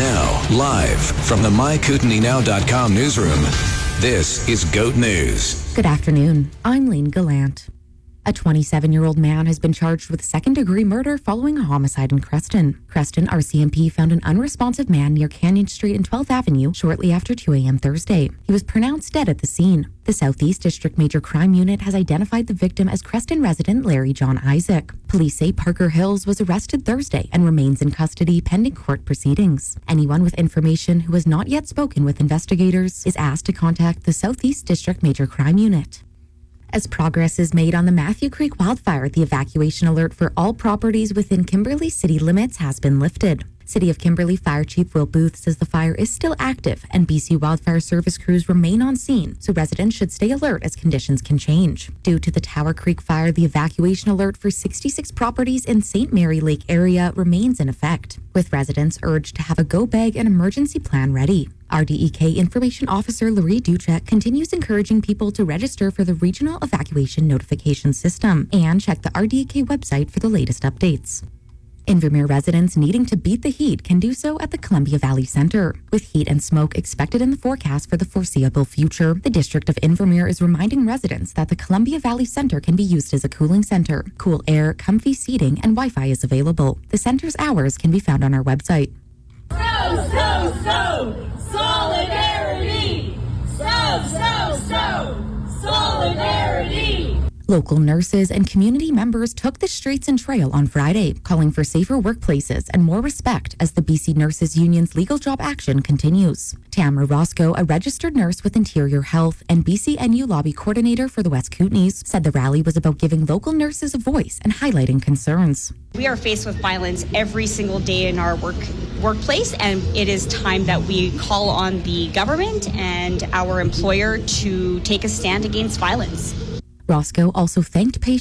Now, live from the MyKootenainow.com newsroom, this is GOAT News. Good afternoon. I'm Lane Gallant. A 27-year-old man has been charged with second-degree murder following a homicide in Creston. Creston RCMP found an unresponsive man near Canyon Street and 12th Avenue shortly after 2 a.m. Thursday. He was pronounced dead at the scene. The Southeast District Major Crime Unit has identified the victim as Creston resident Larry John Isaac. Police say Parker Hills was arrested Thursday and remains in custody pending court proceedings. Anyone with information who has not yet spoken with investigators is asked to contact the Southeast District Major Crime Unit. As progress is made on the Matthew Creek wildfire, the evacuation alert for all properties within Kimberley city limits has been lifted. City of Kimberley Fire Chief Will Booth says the fire is still active and BC Wildfire Service crews remain on scene, so residents should stay alert as conditions can change. Due to the Tower Creek fire, the evacuation alert for 66 properties in St. Mary Lake area remains in effect, with residents urged to have a go bag and emergency plan ready. RDEK Information Officer Laurie Duchek continues encouraging people to register for the Regional Evacuation Notification System and check the RDEK website for the latest updates. Invermere residents needing to beat the heat can do so at the Columbia Valley Centre. With heat and smoke expected in the forecast for the foreseeable future, the District of Invermere is reminding residents that the Columbia Valley Centre can be used as a cooling centre. Cool air, comfy seating, and Wi-Fi is available. The centre's hours can be found on our website. Solidarity! Solidarity! Local nurses and community members took the streets and trail on Friday, calling for safer workplaces and more respect as the BC Nurses Union's legal job action continues. Tamara Roscoe, a registered nurse with Interior Health and BCNU lobby coordinator for the West Kootenays, said the rally was about giving local nurses a voice and highlighting concerns. We are faced with violence every single day in our workplace, and it is time that we call on the government and our employer to take a stand against violence. Roscoe also thanked patients